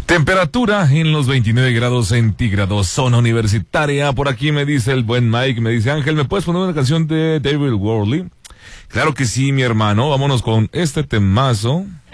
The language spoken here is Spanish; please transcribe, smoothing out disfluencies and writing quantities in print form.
Temperatura en los 29 grados centígrados, zona universitaria. Por aquí me dice el buen Mike, me dice: Ángel, ¿me puedes poner una canción de David Worley? Claro que sí, mi hermano. Vámonos con este temazo.